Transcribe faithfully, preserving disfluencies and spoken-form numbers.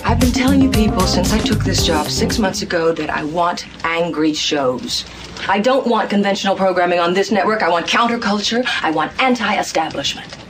I've been telling you people since I took this job six months ago that I want angry shows. I don't want conventional programming on this network. I want counterculture. I want anti-establishment.